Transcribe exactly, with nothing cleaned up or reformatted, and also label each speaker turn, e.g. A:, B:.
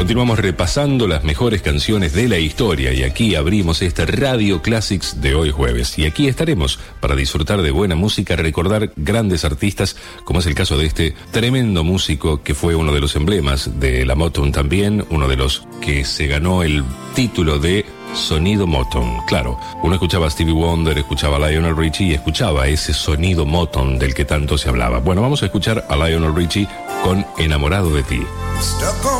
A: Continuamos repasando las mejores canciones de la historia y aquí abrimos este Radio Classics de hoy jueves. Y aquí estaremos para disfrutar de buena música, recordar grandes artistas, como es el caso de este tremendo músico que fue uno de los emblemas de la Motown también, uno de los que se ganó el título de sonido Motown. Claro, uno escuchaba a Stevie Wonder, escuchaba a Lionel Richie y escuchaba ese sonido Motown del que tanto se hablaba. Bueno, vamos a escuchar a Lionel Richie con Enamorado de ti.
B: Stuck on